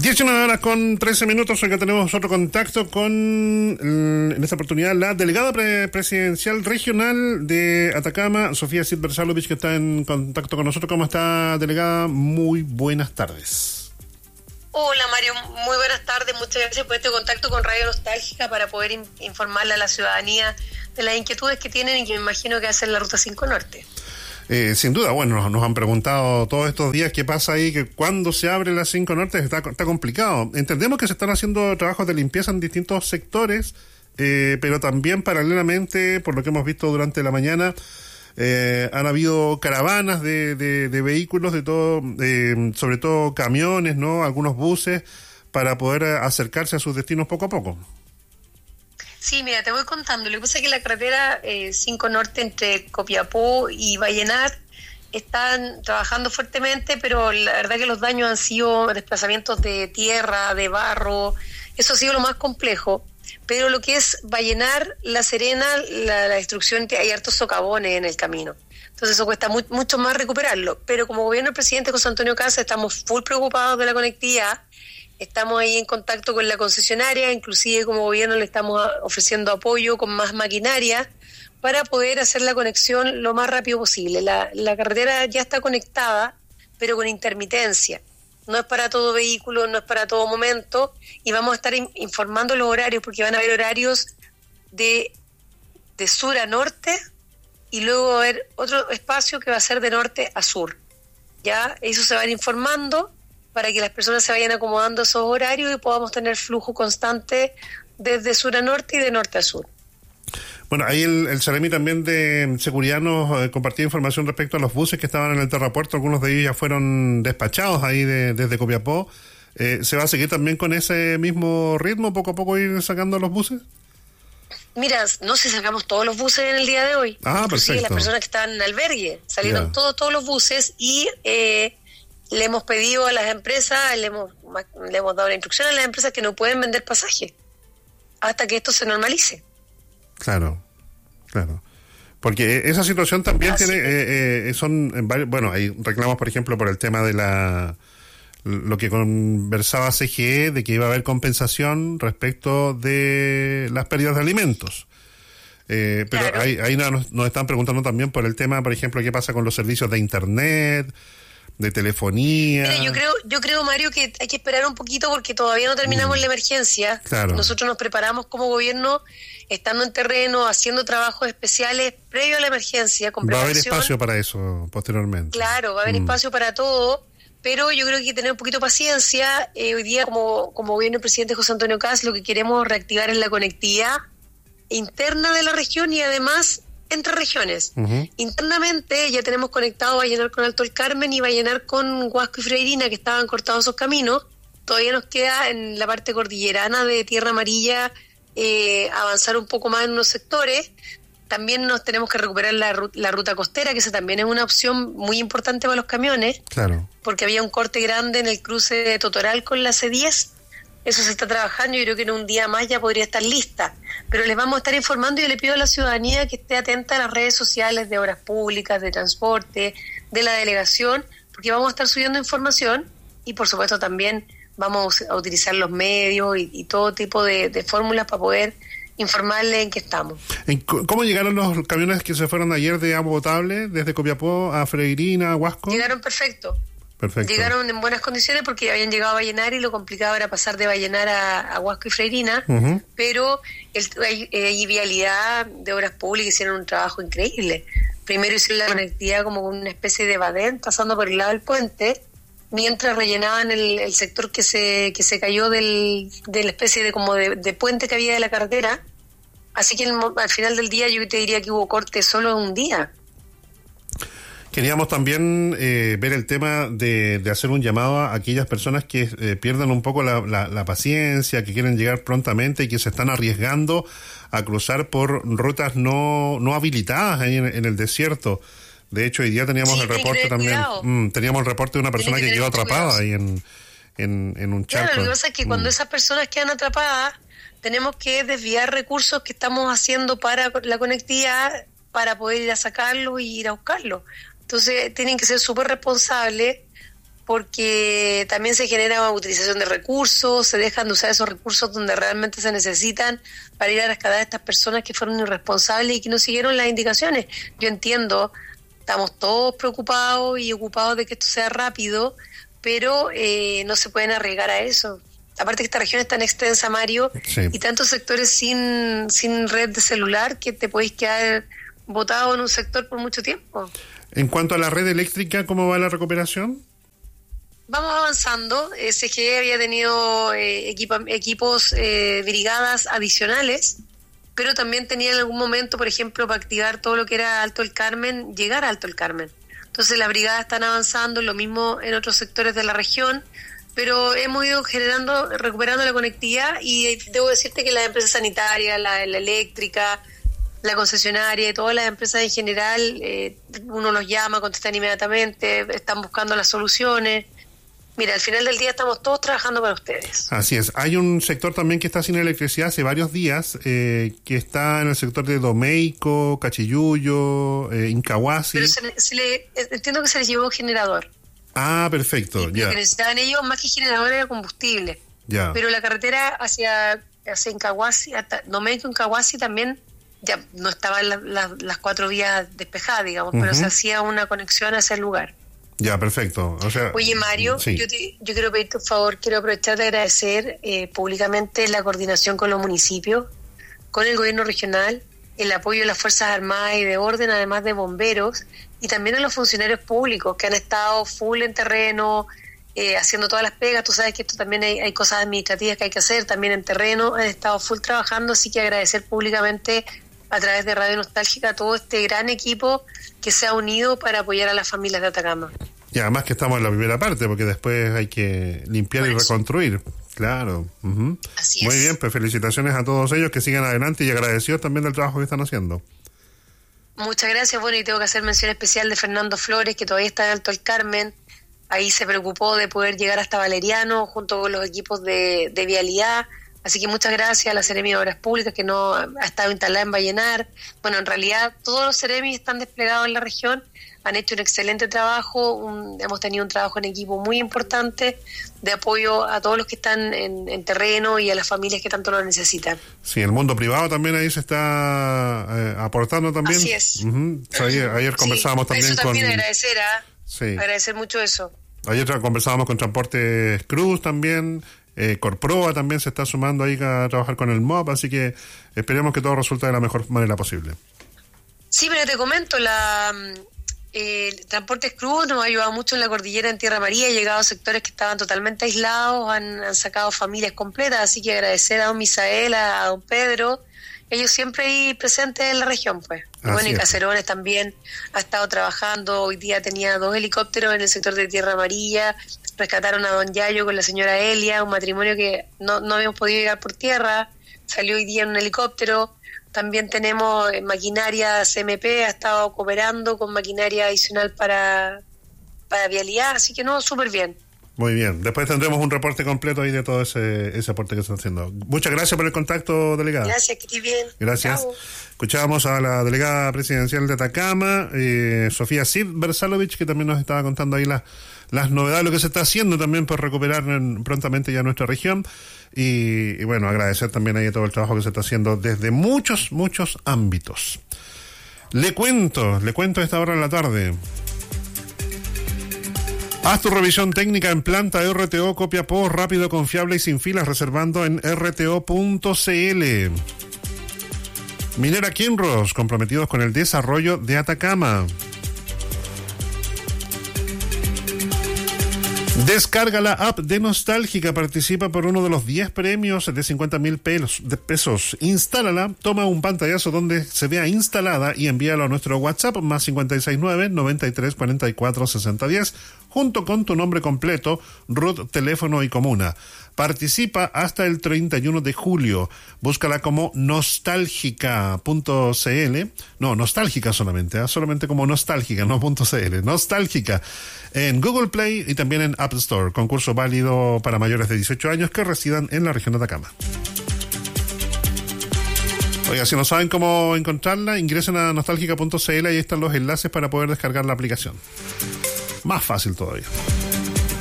19:13. Acá tenemos otro contacto con, en esta oportunidad, la delegada presidencial regional de Atacama, Sofía Silversalovich, que está en contacto con nosotros. ¿Cómo está, delegada? Muy buenas tardes. Hola, Mario, muy buenas tardes. Muchas gracias por este contacto con Radio Nostálgica para poder informarle a la ciudadanía de las inquietudes que tienen y que me imagino que hacen la Ruta 5 Norte. Sin duda, bueno, nos han preguntado todos estos días qué pasa ahí, que cuando se abre la 5 Norte está complicado. Entendemos que se están haciendo trabajos de limpieza en distintos sectores, pero también paralelamente, por lo que hemos visto durante la mañana, han habido caravanas de vehículos, de todo, sobre todo camiones, ¿no? Algunos buses, para poder acercarse a sus destinos poco a poco. Sí, mira, te voy contando. Lo que pasa es que la carretera 5 Norte entre Copiapó y Vallenar están trabajando fuertemente, pero la verdad que los daños han sido desplazamientos de tierra, de barro. Eso ha sido lo más complejo. Pero lo que es Vallenar, La Serena, la destrucción, hay hartos socavones en el camino. Entonces eso cuesta mucho más recuperarlo. Pero como gobierno del presidente José Antonio Kast estamos full preocupados de la conectividad. Estamos ahí en contacto con la concesionaria, inclusive como gobierno le estamos ofreciendo apoyo con más maquinaria para poder hacer la conexión lo más rápido posible. La carretera ya está conectada, pero con intermitencia. No es para todo vehículo, no es para todo momento, y vamos a estar informando los horarios, porque van a haber horarios de sur a norte, y luego va a haber otro espacio que va a ser de norte a sur. Ya, eso se va a ir informando para que las personas se vayan acomodando a esos horarios y podamos tener flujo constante desde sur a norte y de norte a sur. Bueno, ahí el Ceremi también de seguridad nos compartía información respecto a los buses que estaban en el terrapuerto. Algunos de ellos ya fueron despachados ahí desde Copiapó. ¿Se va a seguir también con ese mismo ritmo, poco a poco ir sacando los buses? Mira, no sé si sacamos todos los buses en el día de hoy. Inclusive las personas que estaban en albergue, salieron todos los buses y le hemos pedido a las empresas, le hemos dado la instrucción a las empresas que no pueden vender pasajes hasta que esto se normalice. Claro. Porque esa situación también hay reclamos, por ejemplo, por el tema de lo que conversaba CGE, de que iba a haber compensación respecto de las pérdidas de alimentos. Pero claro, ahí nos están preguntando también por el tema, por ejemplo, qué pasa con los servicios de internet, de telefonía. Mira, yo creo, Mario, que hay que esperar un poquito porque todavía no terminamos la emergencia. Claro. Nosotros nos preparamos como gobierno, estando en terreno, haciendo trabajos especiales previo a la emergencia, con preparación. Va a haber espacio para eso posteriormente. Claro, va a haber espacio para todo, pero yo creo que hay que tener un poquito de paciencia. Hoy día, como gobierno del presidente José Antonio Kast, lo que queremos reactivar es la conectividad interna de la región y además entre regiones. Uh-huh. Internamente ya tenemos conectado Vallenar con Alto el Carmen y Vallenar con Huasco y Freirina, que estaban cortados esos caminos. Todavía nos queda en la parte cordillerana de Tierra Amarilla avanzar un poco más en unos sectores. También nos tenemos que recuperar la ruta costera, que esa también es una opción muy importante para los camiones. Claro. Porque había un corte grande en el cruce de Totoral con la C10. Eso se está trabajando y yo creo que en un día más ya podría estar lista. Pero les vamos a estar informando y yo le pido a la ciudadanía que esté atenta a las redes sociales de Obras Públicas, de Transporte, de la delegación, porque vamos a estar subiendo información y por supuesto también vamos a utilizar los medios y todo tipo de fórmulas para poder informarles en qué estamos. ¿Cómo llegaron los camiones que se fueron ayer de agua potable desde Copiapó a Freirina, a Huasco? Llegaron perfecto. Perfecto. Llegaron en buenas condiciones porque habían llegado a Vallenar y lo complicado era pasar de Vallenar a Huasco y Freirina, uh-huh. Pero hay vialidad de Obras Públicas, hicieron un trabajo increíble. Primero hicieron la conectividad como con una especie de badén pasando por el lado del puente, mientras rellenaban el sector que se cayó de la especie de puente que había de la carretera. Así que al final del día yo te diría que hubo corte solo un día. Queríamos también ver el tema de hacer un llamado a aquellas personas que pierdan un poco la paciencia, que quieren llegar prontamente y que se están arriesgando a cruzar por rutas no habilitadas ahí en el desierto. De hecho, hoy día teníamos el reporte también. Teníamos el reporte de una persona que quedó atrapada ahí en un charco. Claro, lo que pasa es que cuando esas personas quedan atrapadas, tenemos que desviar recursos que estamos haciendo para la conectividad para poder ir a sacarlos y ir a buscarlos. Entonces tienen que ser súper responsables porque también se genera utilización de recursos, se dejan de usar esos recursos donde realmente se necesitan para ir a rescatar a estas personas que fueron irresponsables y que no siguieron las indicaciones. Yo entiendo, estamos todos preocupados y ocupados de que esto sea rápido, pero no se pueden arriesgar a eso. Aparte que esta región es tan extensa, Mario, sí, y tantos sectores sin red de celular que te podéis quedar botado en un sector por mucho tiempo. En cuanto a la red eléctrica, ¿cómo va la recuperación? Vamos avanzando. SGE había tenido equipos, brigadas adicionales, pero también tenía en algún momento, por ejemplo, para activar todo lo que era Alto el Carmen, llegar a Alto el Carmen. Entonces las brigadas están avanzando, lo mismo en otros sectores de la región, pero hemos ido recuperando la conectividad, y debo decirte que las empresas sanitarias, la eléctrica, la concesionaria y todas las empresas en general, uno los llama, contestan inmediatamente, están buscando las soluciones. Mira, al final del día estamos todos trabajando para ustedes. Así es. Hay un sector también que está sin electricidad hace varios días, que está en el sector de Domeico, Cachiyuyo, Incahuasi. Pero entiendo que se les llevó un generador. Ah, perfecto. Y lo que necesitaban ellos, más que generador, era combustible. Ya. Pero la carretera hacia Incahuasi, hasta Domeico, Incahuasi también ya no estaban las 4 vías despejadas, digamos, pero se hacía una conexión hacia el lugar. Ya, perfecto. O sea, oye, Mario, sí, yo quiero pedirte un favor, quiero aprovechar de agradecer públicamente la coordinación con los municipios, con el gobierno regional, el apoyo de las Fuerzas Armadas y de Orden, además de bomberos, y también a los funcionarios públicos que han estado full en terreno, haciendo todas las pegas. Tú sabes que esto también hay cosas administrativas que hay que hacer, también en terreno, han estado full trabajando, así que agradecer públicamente a través de Radio Nostálgica a todo este gran equipo que se ha unido para apoyar a las familias de Atacama. Y además que estamos en la primera parte, porque después hay que limpiar y reconstruir. Claro. Así muy es. bien, pues felicitaciones a todos ellos, que sigan adelante, y agradecidos también del trabajo que están haciendo. Muchas gracias. Bueno, y tengo que hacer mención especial de Fernando Flores, que todavía está en Alto el Carmen. Ahí se preocupó de poder llegar hasta Valeriano junto con los equipos de vialidad. Así que muchas gracias a la Seremi de Obras Públicas, que no ha estado instalada en Vallenar. Bueno, en realidad todos los Seremi están desplegados en la región, han hecho un excelente trabajo, hemos tenido un trabajo en equipo muy importante de apoyo a todos los que están en terreno y a las familias que tanto lo necesitan. Sí, el mundo privado también ahí se está aportando también. Así es. Ayer conversábamos también eso también con... agradecer, sí, agradecer mucho eso. Ayer conversábamos con Transportes Cruz también. Corproa también se está sumando ahí a trabajar con el MOP, así que esperemos que todo resulte de la mejor manera posible. Sí, pero te comento, Transportes Cruz nos ha ayudado mucho en la cordillera en Tierra María, ha llegado a sectores que estaban totalmente aislados, han sacado familias completas, así que agradecer a don Misael, a don Pedro, ellos siempre ahí presentes en la región, pues. Bueno, y Caserones también ha estado trabajando, hoy día tenía 2 helicópteros en el sector de Tierra Amarilla, rescataron a don Yayo con la señora Elia, un matrimonio que no habíamos podido llegar por tierra, salió hoy día en un helicóptero. También tenemos maquinaria CMP, ha estado cooperando con maquinaria adicional para vialidad, así que no, súper bien. Muy bien, después tendremos un reporte completo ahí de todo ese aporte que están haciendo. Muchas gracias por el contacto, delegada. Gracias, que estés bien. Gracias. Chao. Escuchábamos a la delegada presidencial de Atacama, Sofía Cid Bersalovich, que también nos estaba contando ahí las novedades, lo que se está haciendo también por recuperar prontamente ya nuestra región. Y bueno, agradecer también ahí todo el trabajo que se está haciendo desde muchos ámbitos. Le cuento a esta hora de la tarde. Haz tu revisión técnica en planta RTO Copiapó, rápido, confiable y sin filas, reservando en rto.cl. Minera Kinross, comprometidos con el desarrollo de Atacama. Descarga la app de Nostálgica, participa por uno de los 10 premios de 50,000 pesos. Instálala, toma un pantallazo donde se vea instalada y envíalo a nuestro WhatsApp más 569 93 44 60 10 junto con tu nombre completo, RUT, teléfono y comuna. Participa hasta el 31 de julio. Búscala como nostálgica.cl. No, nostálgica solamente, solamente como nostálgica, no .cl. Nostálgica en Google Play y también en App Store. Concurso válido para mayores de 18 años que residan en la región de Atacama. Oiga, si no saben cómo encontrarla, ingresen a nostálgica.cl y ahí están los enlaces para poder descargar la aplicación. Más fácil todavía.